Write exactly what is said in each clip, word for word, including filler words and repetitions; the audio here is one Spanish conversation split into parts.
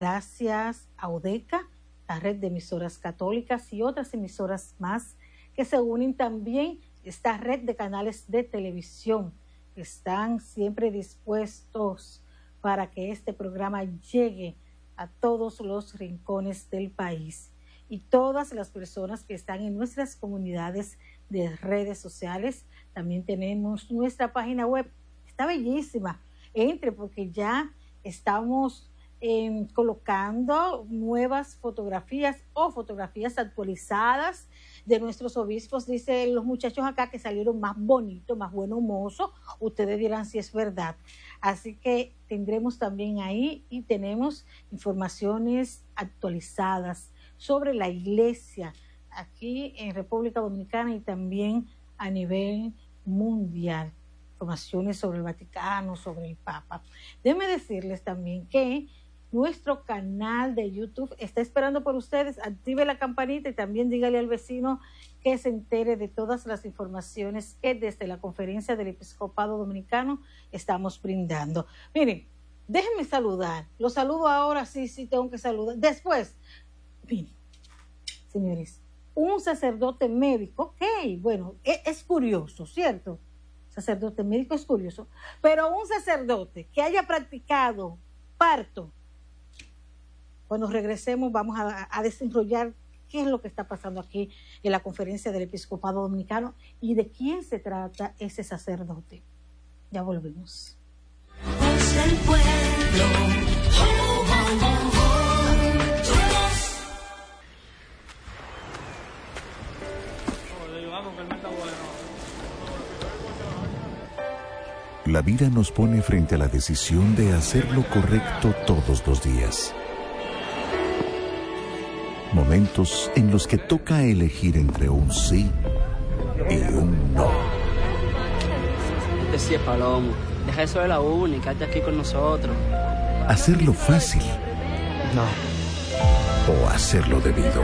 Gracias a UDECA, la red de emisoras católicas y otras emisoras más que se unen también esta red de canales de televisión que están siempre dispuestos para que este programa llegue a todos los rincones del país. Y todas las personas que están en nuestras comunidades de redes sociales, también tenemos nuestra página web, está bellísima, entre porque ya estamos eh, colocando nuevas fotografías o fotografías actualizadas de nuestros obispos. Dicen los muchachos acá que salieron más bonitos, más buenos mozos, ustedes dirán si es verdad. Así que tendremos también ahí y tenemos informaciones actualizadas sobre la iglesia aquí en República Dominicana y también a nivel mundial. Informaciones sobre el Vaticano, sobre el Papa. Déjenme decirles también que nuestro canal de YouTube está esperando por ustedes. Active la campanita y también dígale al vecino que se entere de todas las informaciones que desde la Conferencia del Episcopado Dominicano estamos brindando. Miren, déjenme saludar. Los saludo ahora, sí, sí, tengo que saludar. Después, miren, señores, un sacerdote médico, ok, bueno, es, es curioso, ¿cierto? Sacerdote médico es curioso, pero un sacerdote que haya practicado parto, cuando regresemos vamos a, a desarrollar qué es lo que está pasando aquí en la Conferencia del Episcopado Dominicano y de quién se trata ese sacerdote. Ya volvemos. Es el pueblo. Oh, oh, oh, oh. La vida nos pone frente a la decisión de hacer lo correcto todos los días. Momentos en los que toca elegir entre un sí y un no. Decía Palomo, deja eso de la uni, quédate aquí con nosotros. Hacerlo fácil. No. O hacerlo debido.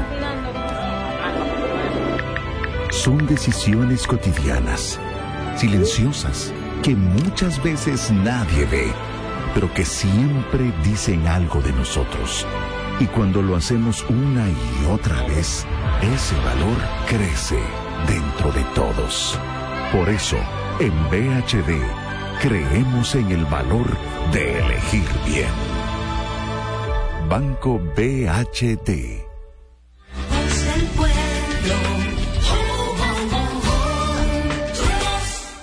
Son decisiones cotidianas, silenciosas, que muchas veces nadie ve, pero que siempre dicen algo de nosotros. Y cuando lo hacemos una y otra vez, ese valor crece dentro de todos. Por eso, en B H D, creemos en el valor de elegir bien. Banco B H D. Es el pueblo. Oh, oh, oh, oh.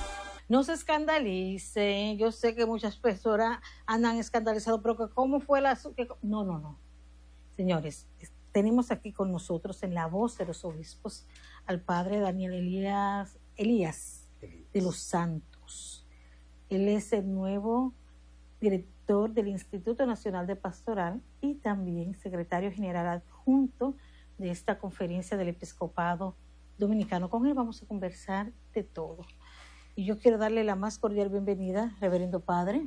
No se escandalicen, yo sé que muchas personas andan escandalizados, pero que ¿cómo fue la...? Que, no, no, no. Señores, tenemos aquí con nosotros en la voz de los obispos al padre Daniel Elías, Elías de los Santos. Él es el nuevo director del Instituto Nacional de Pastoral y también secretario general adjunto de esta Conferencia del Episcopado Dominicano. Con él vamos a conversar de todo. Y yo quiero darle la más cordial bienvenida, reverendo padre.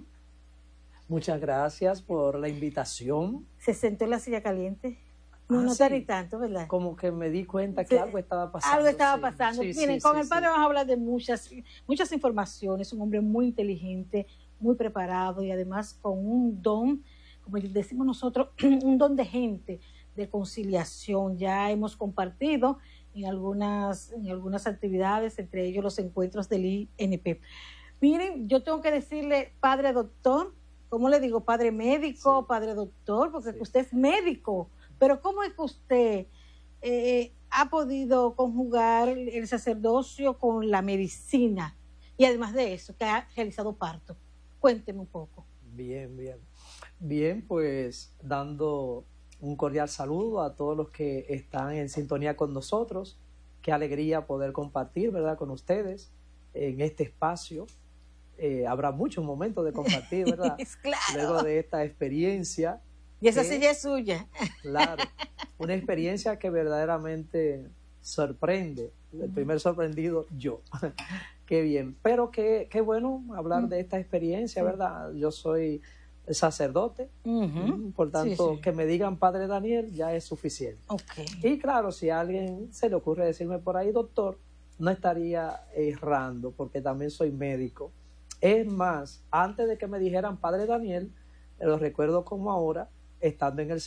Muchas gracias por la invitación. ¿Se sentó en la silla caliente? No, Ah, no sí. está ni tanto, ¿verdad? Como que me di cuenta que Sí, algo estaba pasando. Algo estaba sí. pasando. Sí, Miren, sí, con sí, el padre sí. vamos a hablar de muchas, muchas informaciones, un hombre muy inteligente, muy preparado y además con un don, como decimos nosotros, un don de gente, de conciliación. Ya hemos compartido en algunas, en algunas actividades, entre ellos los encuentros del I N P. Miren, yo tengo que decirle, padre doctor, ¿cómo le digo? Padre médico, Sí. padre doctor, porque Sí. usted es médico. Pero ¿cómo es que usted eh, ha podido conjugar el sacerdocio con la medicina? Y además de eso, que ha realizado parto. Cuénteme un poco. Bien, bien. Bien, pues dando un cordial saludo a todos los que están en sintonía con nosotros. Qué alegría poder compartir, ¿verdad?, con ustedes en este espacio. Eh, habrá muchos momentos de compartir, ¿verdad? Es claro. Luego de esta experiencia. Y esa que, silla es suya. Claro, una experiencia que verdaderamente sorprende. El primer sorprendido, yo. Qué bien. Pero qué, qué bueno hablar Mm. de esta experiencia, Sí. ¿verdad? Yo soy sacerdote, Uh-huh. por tanto, Sí, sí. que me digan Padre Daniel ya es suficiente. Ok. Y claro, si a alguien se le ocurre decirme por ahí, doctor, no estaría errando, porque también soy médico. Es más, antes de que me dijeran Padre Daniel, lo recuerdo como ahora, estando en el